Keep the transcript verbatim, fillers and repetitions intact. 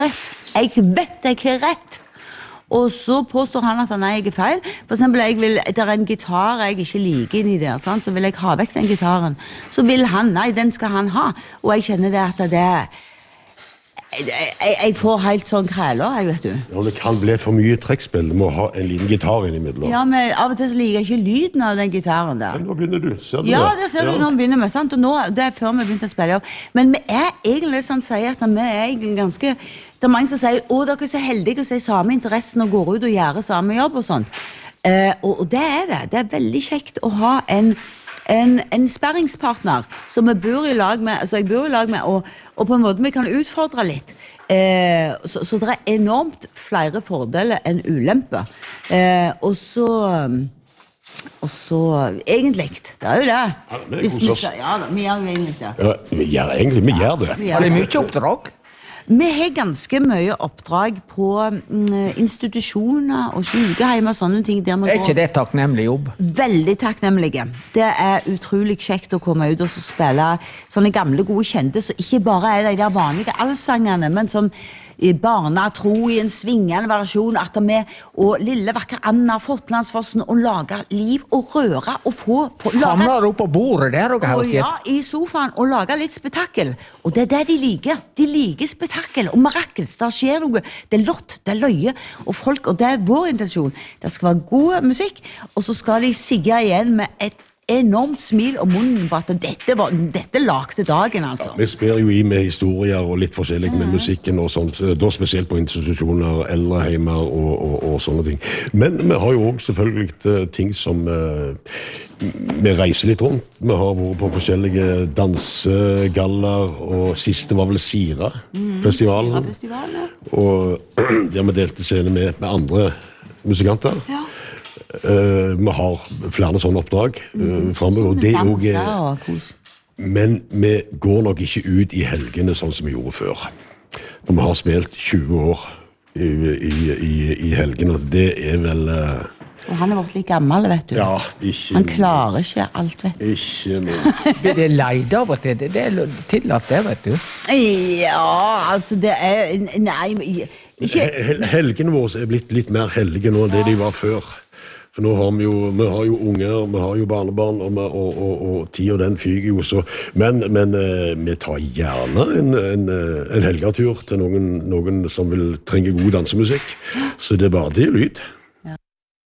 rett. Jeg vet jeg har rett. Og så påstår han at nei, jeg er feil. For eksempel, jeg vil, det er en gitar jeg ikke liker inni der, sant? Så vil jeg ha vekk den gitaren. Så vil han, nei, den skal han ha. Og jeg kjenner det at det er... Jeg, jeg, jeg får helt sånn kræler, jeg vet du. Ja, det kan bli for mye trekkspill. Du må ha en liten gitar inn i midten. Ja, men av og til så liker jeg ikke lyden av den gitaren der. Men nå begynner du, ser du ja, det? det ser du ja. Når vi begynner med, sant? Og nå, det er før vi begynte å spille opp. Men vi er egentlig, sånn sier at vi er egentlig ganske... Det er mange som sier, å, dere er så heldige å se samme interessen og går ut og gjøre samme jobb og sånt. Uh, og, og det er det. Det er veldig kjekt å ha en... En, en sperringspartner som vi bor i lag med, altså jeg bor i lag med, og, og på en måte vi kan utfordre litt. Eh, så, så det er enormt flere fordeler enn ulemper. Eh, og så, og så, egentlig, det er jo det. Ja, vi Hvis vi skal, ja, da, vi gjør jo egentlig det. Ja, vi gjør egentlig, vi gjør det. Har det mye oppdrag? Vi har ganske mye oppdrag på mm, institusjoner og sykehjem og sånne ting. Der vi er ikke det takknemlig jobb? Veldig takknemlige. Det er utrolig kjekt å komme ut og spille sånne gamle gode kjente, så ikke bare er de der vanlige allsangene, men som barna tro i en svingende versjon at vi og lille vakker Anna Fotlandsfossen og lage liv og røre og få... få Hamler opp på bordet der og og ja, i sofaen og lage litt spetakkel. Og det er det de liker. De liker spetakkel og mirakels. Der skjer noe. Det er lott, det er løye og folk, og det er vår intensjon. Det skal være god musikk, og så skal de sigge igjen med et enormt smil og munnen på at dette, var, dette lagte dagen, altså. Ja, vi spiller jo i med historier og litt forskjellig med mm. musikken og sånt, da spesielt på institusjoner, eldreheimer og, og, og sånne ting. Men vi har jo også selvfølgelig ting som uh, vi reiser litt rundt. Vi har vært på forskjellige dansegaller, og siste var vel Sira-festivalen. Mm, Sira-festivalen, ja. Og der vi delte scene med, med andre musikanter. Ja. Uh, vi har flere sånne oppdrag uh, fremover, og det er jo men vi går nok ikke ut i helgene sånn som vi gjorde før, for vi har spilt tjue år i, i, i, i helgene, og det er vel uh, og han er vært litt gammel, vet du. Ja, ikke han klarer ikke alt, vet du. Ikke minst. Blir det leid av og til? Det, det er tillatt det, vet du. Ja, altså det er nei, ikke Hel helgene våre er blitt litt mer hellige nå enn det de var før. For nå har vi jo, vi har jo unger, vi har jo barnebarn, og, og, og, og tid og den fyger jo så. Men, men eh, vi tar gjerne en, en, en helgetur til noen, noen som vil trenge god dansemusikk. Så det er bare det lyd.